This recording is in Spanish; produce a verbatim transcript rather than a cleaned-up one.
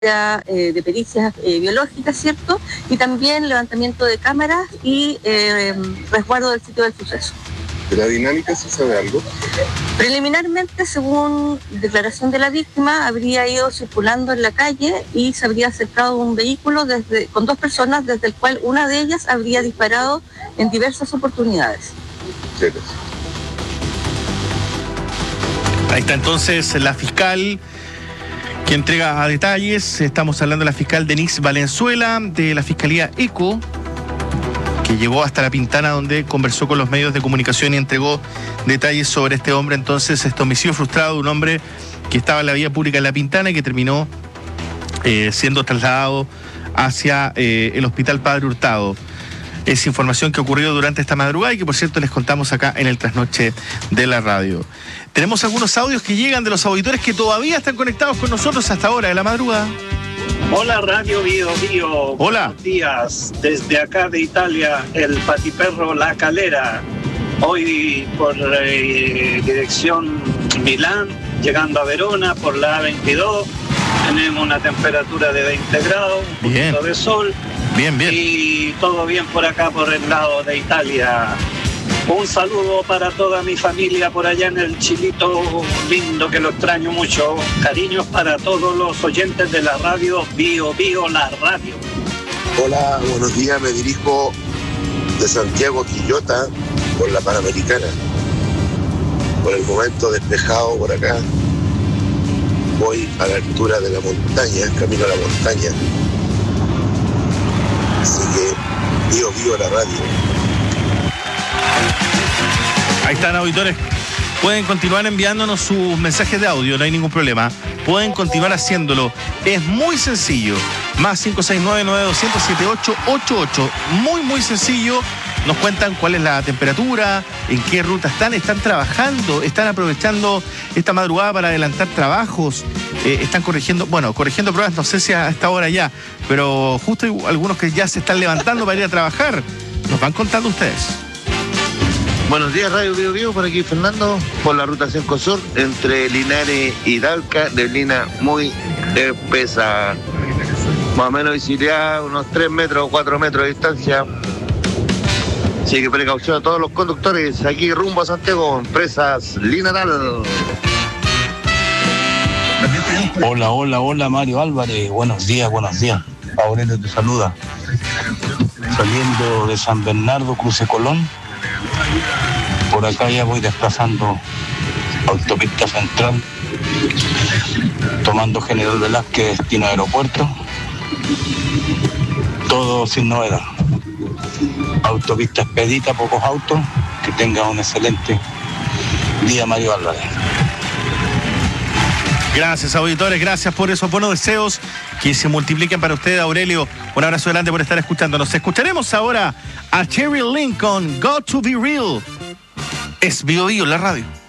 Eh, de pericias eh, biológicas, ¿cierto? Y también levantamiento de cámaras y eh, resguardo del sitio del suceso. ¿De la dinámica se sabe algo? Preliminarmente, según declaración de la víctima, habría ido circulando en la calle y se habría acercado un vehículo desde, con dos personas, desde el cual una de ellas habría disparado en diversas oportunidades. Sí, gracias. Ahí está entonces la fiscal que entrega a detalles. Estamos hablando de la fiscal Denise Valenzuela, de la Fiscalía ECO, que llegó hasta La Pintana, donde conversó con los medios de comunicación y entregó detalles sobre este hombre. Entonces, este homicidio frustrado de un hombre que estaba en la vía pública en La Pintana y que terminó eh, siendo trasladado hacia eh, el Hospital Padre Hurtado. Es información que ocurrió durante esta madrugada y que, por cierto, les contamos acá en el Trasnoche de la Radio. Tenemos algunos audios que llegan de los auditores que todavía están conectados con nosotros hasta ahora de la madrugada. Hola, Radio Bio Bio. Hola. Buenos días. Desde acá de Italia, el patiperro La Calera. Hoy por eh, dirección Milán, llegando a Verona por la A veintidós. Tenemos una temperatura de veinte grados, un bien. poquito de sol. Bien, bien. Y todo bien por acá, por el lado de Italia. Un saludo para toda mi familia por allá en el Chilito lindo, que lo extraño mucho. Cariños para todos los oyentes de la radio Bio Bio, la radio. Hola, buenos días. Me dirijo de Santiago a Quillota por la Panamericana. Por el momento despejado por acá. Voy a la altura de la montaña, camino a la montaña. Así que Bio Bio, la radio. Ahí están, auditores. Pueden continuar enviándonos sus mensajes de audio, no hay ningún problema. Pueden continuar haciéndolo. Es muy sencillo. Más cinco seis nueve, nueve dos cero, siete ocho ocho ocho. Muy, muy sencillo. Nos cuentan cuál es la temperatura, en qué ruta están. Están trabajando, están aprovechando esta madrugada para adelantar trabajos. Eh, están corrigiendo, bueno, corrigiendo pruebas, no sé si a esta hora ya, pero justo hay algunos que ya se están levantando para ir a trabajar. Nos van contando ustedes. Buenos días, Radio Bio Bio, por aquí Fernando, por la ruta cinco Sur, entre Linares y Talca, neblina muy espesa, más o menos visibilidad unos tres metros o cuatro metros de distancia, así que precaución a todos los conductores, aquí rumbo a Santiago, empresas Linaral. Hola, hola, hola, Mario Álvarez, buenos días, buenos días, Aurelio te saluda, saliendo de San Bernardo, Cruce Colón. Por acá ya voy desplazando autopista central, tomando General Velázquez, destino aeropuerto. Todo sin novedad. Autopista expedita, pocos autos. Que tenga un excelente día, Mario Álvarez. Gracias, auditores, gracias por esos buenos deseos que se multipliquen para ustedes, Aurelio. Un abrazo grande por estar escuchándonos. Escucharemos ahora a Cherry Lincoln, Got to Be Real. Es Bio Bio, la radio.